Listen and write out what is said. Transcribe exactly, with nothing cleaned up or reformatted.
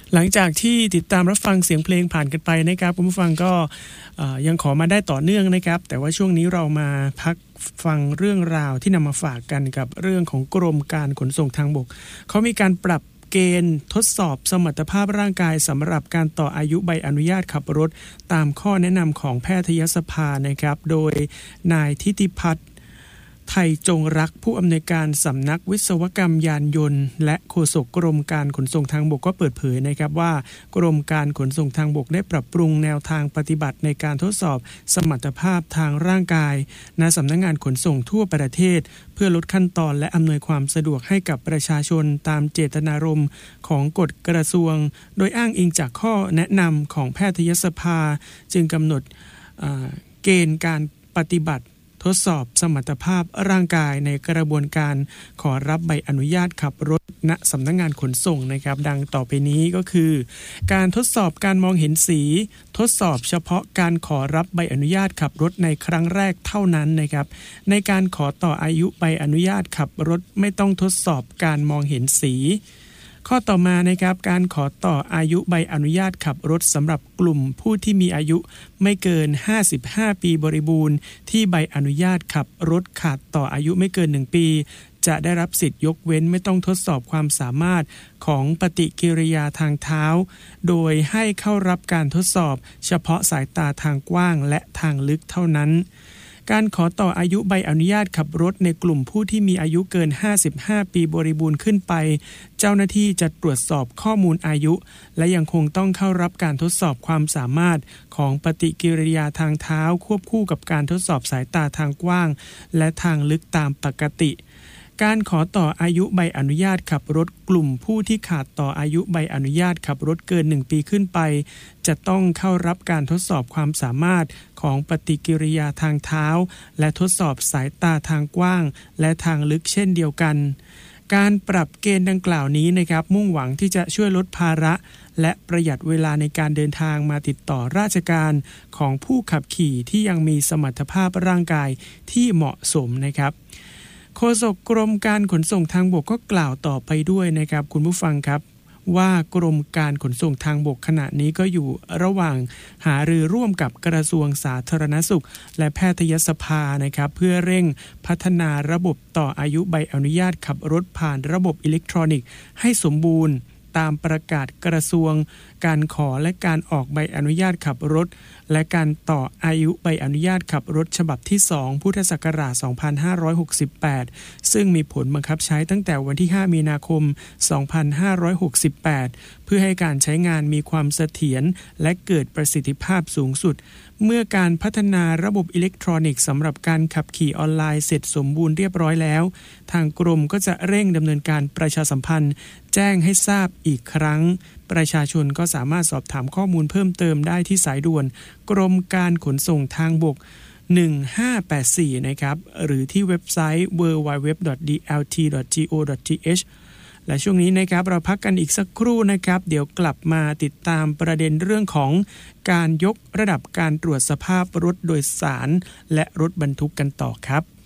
หลังจากที่ติดตามรับฟังเสียงเพลงผ่านกันไปนะครับคุณผู้ฟังก็ยังขอมาได้ต่อเนื่องนะครับแต่ว่าช่วงนี้เรามาพักฟังเรื่องราวที่นำมาฝากกันกับเรื่องของกรมการขนส่งทางบกเขามีการปรับเกณฑ์ทดสอบสมรรถภาพร่างกายสำหรับการต่ออายุใบอนุญาตขับรถตามข้อแนะนำของแพทยสภานะครับโดยนายทิติพัฒน์ไทยจงรักผู้อำนวยการสำนักวิศวกรรมยานยนต์และโฆษกกรมการขนส่งทางบกก็เปิดเผยนะครับว่ากรมการขนส่งทางบกได้ปรับปรุงแนวทางปฏิบัติในการทดสอบสมรรถภาพทางร่างกายณสำนักงานขนส่งทั่วประเทศเพื่อลดขั้นตอนและอำนวยความสะดวกให้กับประชาชนตามเจตนารมณ์ของกฎกระทรวงโดยอ้างอิงจากข้อแนะนำของแพทยสภาจึงกำหนดเกณฑ์การปฏิบัติทดสอบสมรรถภาพร่างกายในกระบวนการขอรับใบอนุญาตขับรถณสำนักงานขนส่งนะครับดังต่อไปนี้ก็คือการทดสอบการมองเห็นสีทดสอบเฉพาะการขอรับใบอนุญาตขับรถในครั้งแรกเท่านั้นนะครับในการขอต่ออายุใบอนุญาตขับรถไม่ต้องทดสอบการมองเห็นสีข้อต่อมานะครับการขอต่ออายุใบอนุญาตขับรถสำหรับกลุ่มผู้ที่มีอายุไม่เกินห้าสิบห้าปีบริบูรณ์ที่ใบอนุญาตขับรถขาดต่ออายุไม่เกินหนึ่งปีจะได้รับสิทธิ์ยกเว้นไม่ต้องทดสอบความสามารถของปฏิกิริยาทางเท้าโดยให้เข้ารับการทดสอบเฉพาะสายตาทางกว้างและทางลึกเท่านั้นการขอต่ออายุใบอนุญาตขับรถในกลุ่มผู้ที่มีอายุเกินห้าสิบห้าปีบริบูรณ์ขึ้นไปเจ้าหน้าที่จะตรวจสอบข้อมูลอายุและยังคงต้องเข้ารับการทดสอบความสามารถของปฏิกิริยาทางเท้าควบคู่กับการทดสอบสายตาทางกว้างและทางลึกตามปกติการขอต่ออายุใบอนุญาตขับรถกลุ่มผู้ที่ขาดต่ออายุใบอนุญาตขับรถเกินหนึ่งปีขึ้นไปจะต้องเข้ารับการทดสอบความสามารถของปฏิกิริยาทางเท้าและทดสอบสายตาทางกว้างและทางลึกเช่นเดียวกันการปรับเกณฑ์ดังกล่าวนี้นะครับมุ่งหวังที่จะช่วยลดภาระและประหยัดเวลาในการเดินทางมาติดต่อราชการของผู้ขับขี่ที่ยังมีสมรรถภาพร่างกายที่เหมาะสมนะครับโฆษกกรมการขนส่งทางบกก็กล่าวต่อไปด้วยนะครับคุณผู้ฟังครับว่ากรมการขนส่งทางบกขณะนี้ก็อยู่ระหว่างหารือร่วมกับกระทรวงสาธารณสุขและแพทยสภานะครับเพื่อเร่งพัฒนาระบบต่ออายุใบอนุญาตขับรถผ่านระบบอิเล็กทรอนิกส์ให้สมบูรณ์ตามประกาศกระทรวงการขอและการออกใบอนุญาตขับรถและการต่ออายุใบอนุญาตขับรถฉบับที่สองพุทธศักราชสองพันห้าร้อยหกสิบแปดซึ่งมีผลบังคับใช้ตั้งแต่วันที่ห้ามีนาคมสองพันห้าร้อยหกสิบแปดเพื่อให้การใช้งานมีความเสถียรและเกิดประสิทธิภาพสูงสุดเมื่อการพัฒนาระบบอิเล็กทรอนิกส์สำหรับการขับขี่ออนไลน์เสร็จสมบูรณ์เรียบร้อยแล้วทางกรมก็จะเร่งดำเนินการประชาสัมพันธ์แจ้งให้ทราบอีกครั้งประชาชนก็สามารถสอบถามข้อมูลเพิ่มเติมได้ที่สายด่วนกรมการขนส่งทางบกหนึ่งห้าแปดสี่นะครับหรือที่เว็บไซต์ ดับเบิลยู ดับเบิลยู ดับเบิลยู ดอท ดี แอล ที ดอท จี โอ ดอท ที เอช และช่วงนี้นะครับเราพักกันอีกสักครู่นะครับเดี๋ยวกลับมาติดตามประเด็นเรื่องของการยกระดับการตรวจสภาพรถโดยสารและรถบรรทุกกันต่อครับ